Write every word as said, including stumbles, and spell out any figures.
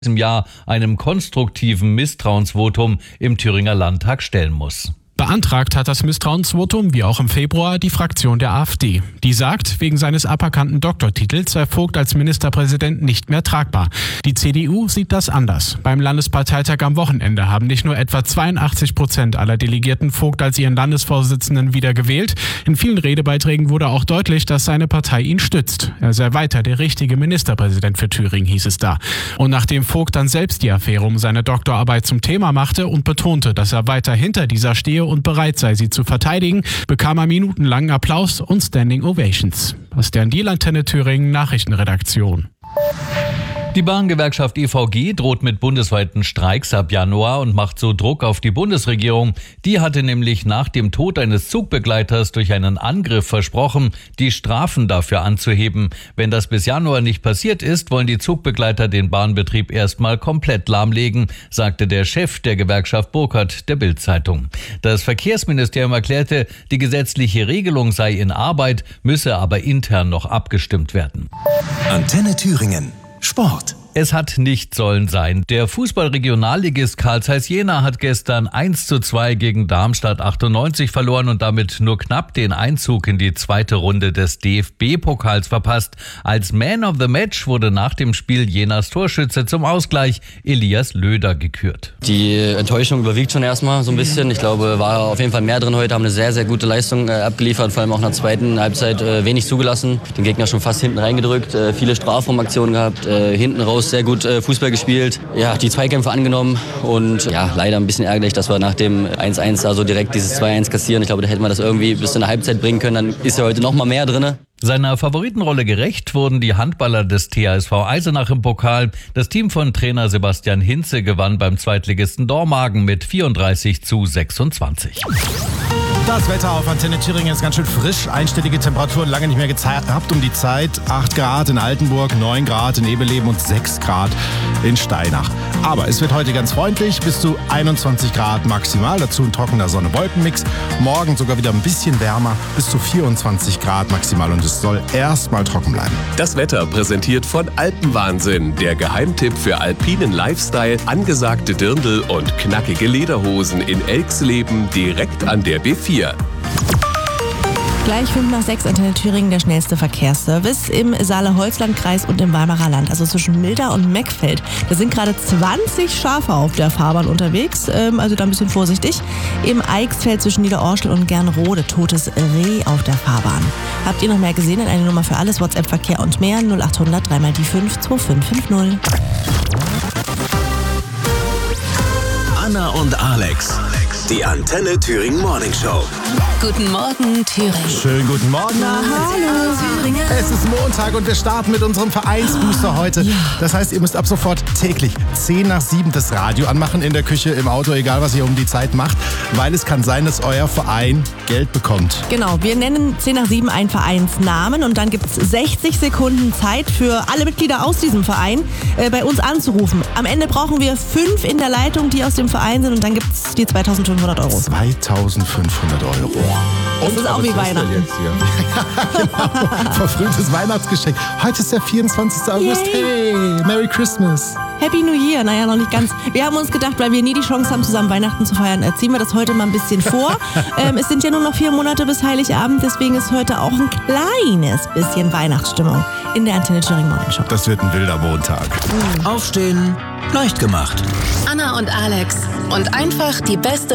diesem Jahr einem konstruktiven Misstrauensvotum im Thüringer Landtag stellen muss. Beantragt hat das Misstrauensvotum, wie auch im Februar, die Fraktion der AfD. Die sagt, wegen seines aberkannten Doktortitels sei Vogt als Ministerpräsident nicht mehr tragbar. Die C D U sieht das anders. Beim Landesparteitag am Wochenende haben nicht nur etwa zweiundachtzig Prozent aller Delegierten Vogt als ihren Landesvorsitzenden wieder gewählt. In vielen Redebeiträgen wurde auch deutlich, dass seine Partei ihn stützt. Er sei weiter der richtige Ministerpräsident für Thüringen, hieß es da. Und nachdem Vogt dann selbst die Affäre um seine Doktorarbeit zum Thema machte und betonte, dass er weiter hinter dieser stehe und bereit sei, sie zu verteidigen, bekam er minutenlangen Applaus und Standing Ovations. Aus der Antenne Thüringen Nachrichtenredaktion. Die Bahngewerkschaft E V G droht mit bundesweiten Streiks ab Januar und macht so Druck auf die Bundesregierung. Die hatte nämlich nach dem Tod eines Zugbegleiters durch einen Angriff versprochen, die Strafen dafür anzuheben. Wenn das bis Januar nicht passiert ist, wollen die Zugbegleiter den Bahnbetrieb erstmal komplett lahmlegen, sagte der Chef der Gewerkschaft Burkhardt der Bild-Zeitung. Das Verkehrsministerium erklärte, die gesetzliche Regelung sei in Arbeit, müsse aber intern noch abgestimmt werden. Antenne Thüringen. Sport. Es hat nicht sollen sein. Der Fußball-Regionalligist Carl Zeiss Jena hat gestern eins zu zwei gegen Darmstadt achtundneunzig verloren und damit nur knapp den Einzug in die zweite Runde des D F B-Pokals verpasst. Als Man of the Match wurde nach dem Spiel Jenas Torschütze zum Ausgleich Elias Löder gekürt. Die Enttäuschung überwiegt schon erstmal so ein bisschen. Ich glaube, war auf jeden Fall mehr drin heute, haben eine sehr, sehr gute Leistung äh, abgeliefert, vor allem auch in der zweiten Halbzeit äh, wenig zugelassen. Den Gegner schon fast hinten reingedrückt, äh, viele Strafraumaktionen gehabt, äh, hinten raus sehr gut äh, Fußball gespielt, ja, die Zweikämpfe angenommen und ja, leider ein bisschen ärgerlich, dass wir nach dem eins eins da so direkt dieses zwei eins kassieren. Ich glaube, da hätten wir das irgendwie bis in der Halbzeit bringen können, dann ist ja heute noch mal mehr drin. Seiner Favoritenrolle gerecht wurden die Handballer des T H S V Eisenach im Pokal. Das Team von Trainer Sebastian Hinze gewann beim Zweitligisten Dormagen mit vierunddreißig zu sechsundzwanzig. Das Wetter auf Antenne Thüringen ist ganz schön frisch. Einstellige Temperaturen lange nicht mehr gehabt um die Zeit. acht Grad in Altenburg, neun Grad in Ebeleben und sechs Grad in Steinach. Aber es wird heute ganz freundlich, bis zu einundzwanzig Grad maximal. Dazu ein trockener Sonne-Wolken-Mix. Morgen sogar wieder ein bisschen wärmer, bis zu vierundzwanzig Grad maximal. Und es soll erstmal trocken bleiben. Das Wetter präsentiert von Alpenwahnsinn. Der Geheimtipp für alpinen Lifestyle, angesagte Dirndl und knackige Lederhosen in Elxleben direkt an der B vier. Gleich fünf nach sechs, Antenne Thüringen, der schnellste Verkehrsservice im Saale-Holzland-Kreis und im Weimarer Land, also zwischen Milda und Meckfeld. Da sind gerade zwanzig Schafe auf der Fahrbahn unterwegs, ähm, also da ein bisschen vorsichtig. Im Eichsfeld zwischen Niederorschel und Gernrode, totes Reh auf der Fahrbahn. Habt ihr noch mehr gesehen? In eine Nummer für alles, WhatsApp, Verkehr und mehr, null acht hundert drei mal die fünf zwei fünf fünf null. Anna und Alex. Die Antenne Thüringen Morning Show. Guten Morgen, Thüringen. Schönen guten Morgen. Hallo, Thüringen. Es ist Montag und wir starten mit unserem Vereinsbooster heute. Das heißt, ihr müsst ab sofort täglich zehn nach sieben das Radio anmachen in der Küche, im Auto, egal was ihr um die Zeit macht, weil es kann sein, dass euer Verein Geld bekommt. Genau, wir nennen zehn nach sieben einen Vereinsnamen und dann gibt es sechzig Sekunden Zeit für alle Mitglieder aus diesem Verein äh, bei uns anzurufen. Am Ende brauchen wir fünf in der Leitung, die aus dem Verein sind und dann gibt es die zweitausendfünfhundert Euro. zweitausendfünfhundert Euro. Das Und ist auch wie Weihnachten. Jetzt hier? Ja, genau. Verfrühtes Weihnachtsgeschenk. Heute ist der vierundzwanzigster August. Yay. Hey, Merry Christmas. Happy New Year, naja, noch nicht ganz. Wir haben uns gedacht, weil wir nie die Chance haben, zusammen Weihnachten zu feiern, äh, ziehen wir das heute mal ein bisschen vor. ähm, es sind ja nur noch vier Monate bis Heiligabend, deswegen ist heute auch ein kleines bisschen Weihnachtsstimmung in der Antenne Thüringen Morning Show. Das wird ein wilder Montag. Aufstehen, leicht gemacht. Anna und Alex. Und einfach die beste